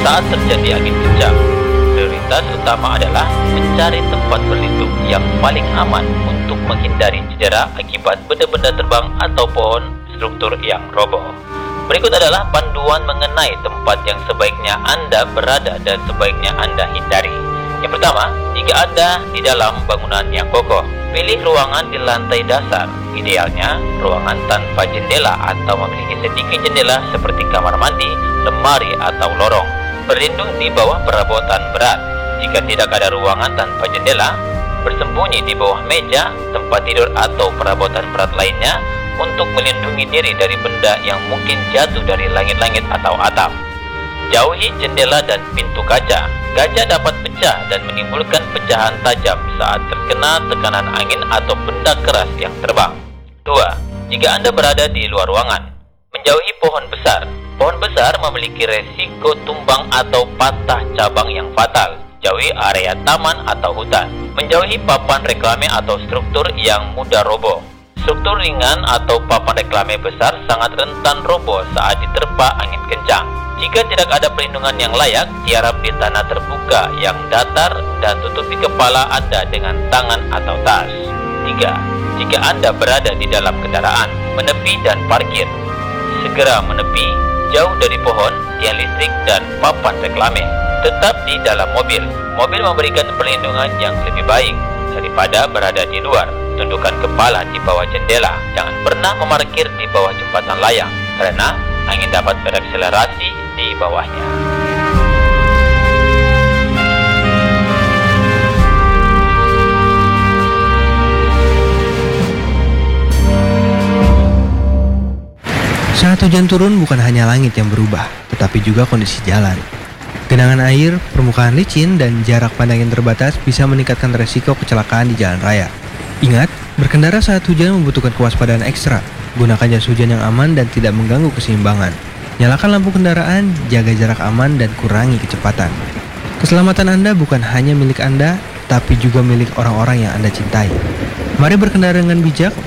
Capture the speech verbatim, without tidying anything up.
saat terjadi angin kencang. Prioritas utama adalah mencari tempat berlindung yang paling aman untuk menghindari cedera akibat benda-benda terbang atau pohon struktur yang roboh. Berikut adalah panduan mengenai tempat yang sebaiknya Anda berada dan sebaiknya Anda hindari. Yang pertama, jika Anda di dalam bangunan yang kokoh, pilih ruangan di lantai dasar. Idealnya, ruangan tanpa jendela atau memiliki sedikit jendela seperti kamar mandi, lemari, atau lorong. Berlindung di bawah perabotan berat. Jika tidak ada ruangan tanpa jendela, bersembunyi di bawah meja, tempat tidur, atau perabotan berat lainnya untuk melindungi diri dari benda yang mungkin jatuh dari langit-langit atau atap. Jauhi jendela dan pintu kaca. Kaca dapat pecah dan menimbulkan pecahan tajam saat terkena tekanan angin atau benda keras yang terbang. Dua. Jika Anda berada di luar ruangan, menjauhi pohon besar. Pohon besar memiliki resiko tumbang atau patah cabang yang fatal. Jauhi area taman atau hutan. Menjauhi papan reklame atau struktur yang mudah roboh. Struktur ringan atau papan reklame besar sangat rentan roboh saat diterpa angin kencang. Jika tidak ada perlindungan yang layak, tiarap di tanah terbuka yang datar dan tutupi kepala Anda dengan tangan atau tas. Tiga. Jika Anda berada di dalam kendaraan, menepi dan parkir. Segera menepi, jauh dari pohon, tiang listrik, dan papan reklame. Tetap di dalam mobil. Mobil memberikan perlindungan yang lebih baik daripada berada di luar. Tundukkan kepala di bawah jendela. Jangan pernah memarkir di bawah jembatan layang, karena angin dapat berakselerasi di bawahnya. Saat hujan turun, bukan hanya langit yang berubah, tetapi juga kondisi jalan. Genangan air, permukaan licin, dan jarak pandang yang terbatas bisa meningkatkan resiko kecelakaan di jalan raya. Ingat, berkendara saat hujan membutuhkan kewaspadaan ekstra. Gunakan jas hujan yang aman dan tidak mengganggu keseimbangan. Nyalakan lampu kendaraan, jaga jarak aman, dan kurangi kecepatan. Keselamatan Anda bukan hanya milik Anda, tapi juga milik orang-orang yang Anda cintai. Mari berkendara dengan bijak,